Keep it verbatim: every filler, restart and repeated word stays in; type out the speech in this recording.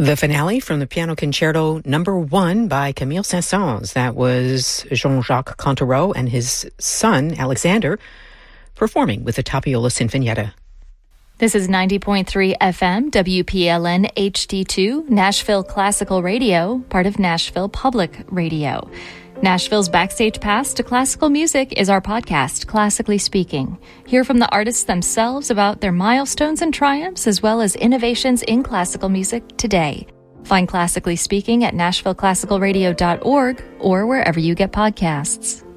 The finale from the Piano Concerto number one by Camille Saint-Saëns. That was Jean-Jacques Cantereau and his son, Alexander, performing with the Tapiola Sinfonietta. This is ninety point three F M, W P L N H D two, Nashville Classical Radio, part of Nashville Public Radio. Nashville's backstage pass to classical music is our podcast, Classically Speaking. Hear from the artists themselves about their milestones and triumphs, as well as innovations in classical music today. Find Classically Speaking at nashville classical radio dot org or wherever you get podcasts.